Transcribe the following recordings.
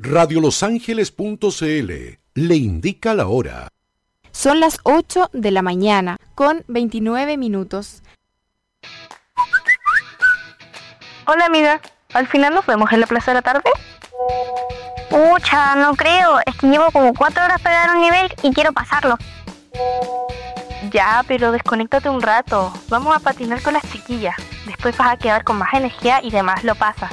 Radiolosangeles.cl le indica la hora. Son las 8 de la mañana con 29 minutos. Hola amiga, ¿al final nos vemos en la plaza de la tarde? Pucha, no creo, es que llevo como 4 horas para dar un nivel y quiero pasarlo. Ya, pero desconéctate un rato, vamos a patinar con las chiquillas, después vas a quedar con más energía y demás lo pasas.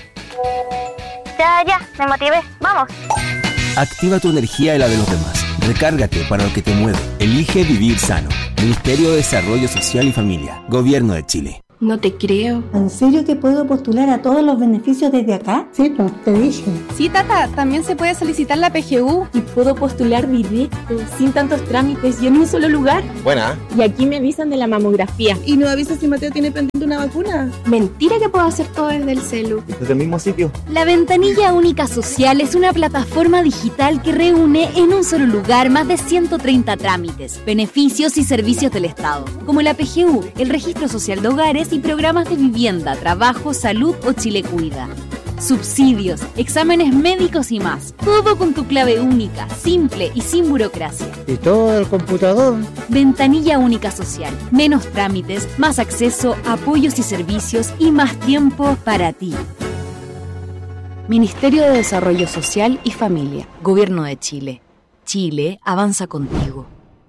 Ya, me motivé, vamos. Activa tu energía y la de los demás. Recárgate para lo que te mueve. Elige vivir sano. Ministerio de Desarrollo Social y Familia. Gobierno de Chile. No te creo. ¿En serio que puedo postular a todos los beneficios desde acá? Sí, pues te dije. Sí, tata, también se puede solicitar la PGU. Y puedo postular directo, sin tantos trámites y en un solo lugar. Buena. Y aquí me avisan de la mamografía. ¿Y no avisas si Mateo tiene pendiente una vacuna? Mentira que puedo hacer todo desde el celu. Desde el mismo sitio. La Ventanilla Única Social es una plataforma digital que reúne en un solo lugar más de 130 trámites, beneficios y servicios del Estado, como la PGU, el Registro Social de Hogares y programas de vivienda, trabajo, salud o Chile Cuida. Subsidios, exámenes médicos y más. Todo con tu clave única, simple y sin burocracia. ¿Y todo el computador? Ventanilla Única Social. Menos trámites, más acceso, apoyos y servicios y más tiempo para ti. Ministerio de Desarrollo Social y Familia. Gobierno de Chile. Chile avanza contigo.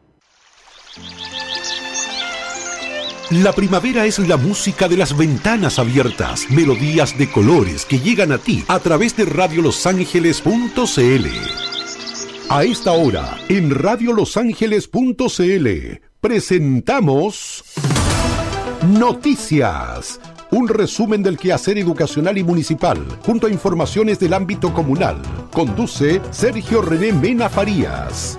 La primavera es la música de las ventanas abiertas, melodías de colores que llegan a ti a través de radiolosangeles.cl. A esta hora, en radiolosangeles.cl, presentamos Noticias, un resumen del quehacer educacional y municipal, junto a informaciones del ámbito comunal. Conduce Sergio René Mena Farías.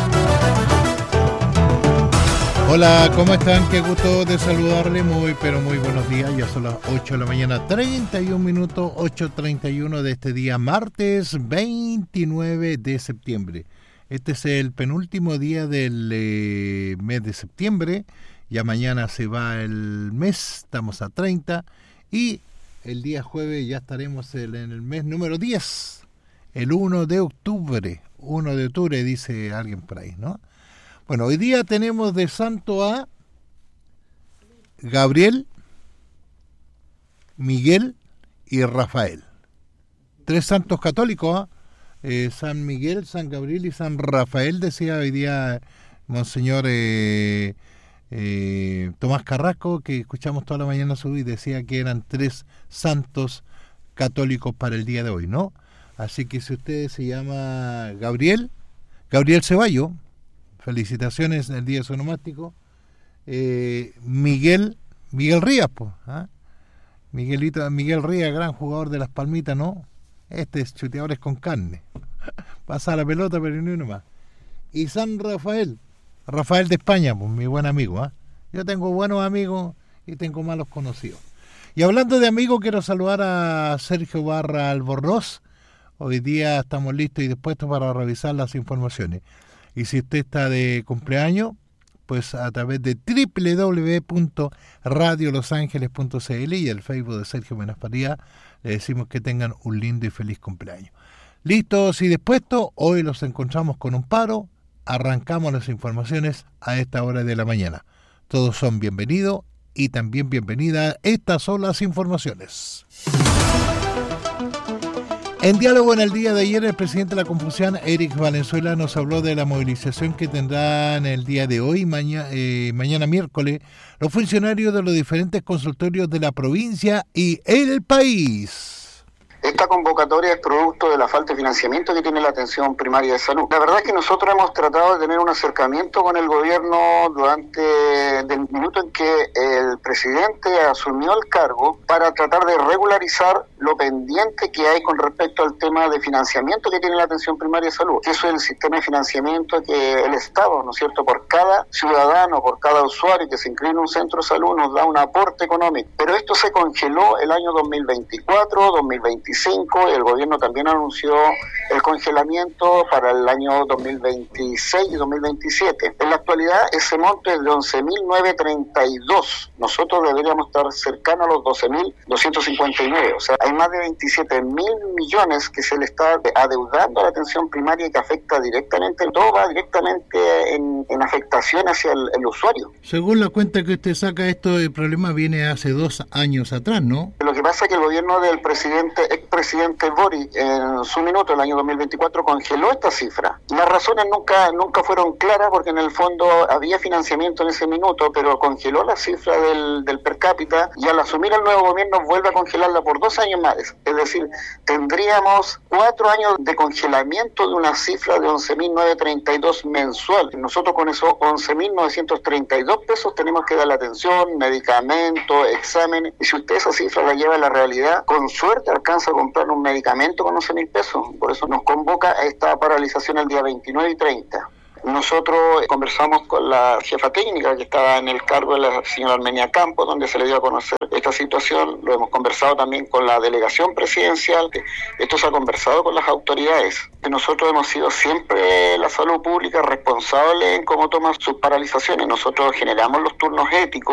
Hola, ¿cómo están? Qué gusto de saludarle, muy buenos días. Ya son las 8 de la mañana, 31 minutos, 8:31 de este día, martes 29 de septiembre. Este es el penúltimo día del mes de septiembre. Ya mañana se va el mes, estamos a 30. Y el día jueves ya estaremos en el mes número 10, el 1 de octubre. 1 de octubre, dice alguien por ahí, ¿no? Bueno, hoy día tenemos de santo a Gabriel, Miguel y Rafael. 3 santos católicos, San Miguel, San Gabriel y San Rafael, decía hoy día Monseñor Tomás Carrasco, que escuchamos toda la mañana subir, decía que eran 3 santos católicos para el día de hoy, ¿no? Así que si usted se llama Gabriel Ceballo, felicitaciones en el día sonomástico. Miguel Rías, pues, ¿ah? Miguel Rías, gran jugador de Las Palmitas, ¿no? Este es chuteadores con carne. Pasa la pelota, pero ni uno más. Y San Rafael de España, pues mi buen amigo, ¿ah? Yo tengo buenos amigos y tengo malos conocidos. Y hablando de amigos, quiero saludar a Sergio Barra Albornoz. Hoy día estamos listos y dispuestos para revisar las informaciones. Y si usted está de cumpleaños, pues a través de www.radiolosangeles.cl y el Facebook de Sergio Mena Farías, le decimos que tengan un lindo y feliz cumpleaños. Listos y dispuestos, hoy los encontramos con un paro, arrancamos las informaciones a esta hora de la mañana. Todos son bienvenidos y también bienvenidas, estas son las informaciones. En diálogo en el día de ayer, el presidente de la Confuciana, Eric Valenzuela, nos habló de la movilización que tendrán el día de hoy, mañana miércoles, los funcionarios de los diferentes consultorios de la provincia y el país. Esta convocatoria es producto de la falta de financiamiento que tiene la atención primaria de salud. La verdad es que nosotros hemos tratado de tener un acercamiento con el gobierno durante el minuto en que el presidente asumió el cargo para tratar de regularizar lo pendiente que hay con respecto al tema de financiamiento que tiene la atención primaria de salud. Eso es el sistema de financiamiento que el Estado, ¿no es cierto?, por cada ciudadano, por cada usuario que se inscribe en un centro de salud nos da un aporte económico. Pero esto se congeló el año 2024, 2025 2025 y el gobierno también anunció el congelamiento para el año 2026 y 2027. En la actualidad ese monto es de 11.932. Nosotros deberíamos estar cercanos a los 12.259. O sea, hay más de 27.000 millones que se le está adeudando a la atención primaria y que afecta directamente, todo va directamente en afectación hacia el usuario. Según la cuenta que usted saca, el problema viene hace 2 años atrás, ¿no? Lo que pasa es que el gobierno del expresidente Boric, en su minuto, el año 2024, congeló esta cifra. Las razones nunca fueron claras porque en el fondo había financiamiento en ese minuto, pero congeló la cifra del per cápita y al asumir el nuevo gobierno vuelve a congelarla por 2 años más. Es decir, tendríamos 4 años de congelamiento de una cifra de 11.932 mensual. Nosotros con esos 11.932 pesos tenemos que dar la atención, medicamentos, exámenes, y si usted esa cifra la lleva a la realidad, con suerte alcanza a comprar un medicamento con 11.000 pesos. Por eso nos convoca a esta paralización el día 29 y 30. Nosotros conversamos con la jefa técnica que estaba en el cargo de la señora Armenia Campos, donde se le dio a conocer esta situación. Lo hemos conversado también con la delegación presidencial. Esto se ha conversado con las autoridades. Nosotros hemos sido siempre la salud pública responsable en cómo toma sus paralizaciones. Nosotros generamos los turnos éticos